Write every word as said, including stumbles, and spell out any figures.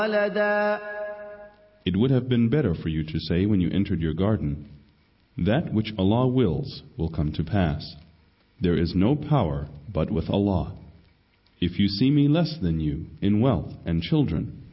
وَلَدًا. It would have been better for you to say when you entered your garden, that which Allah wills will come to pass. There is no power but with Allah. If you see me less than you in wealth and children,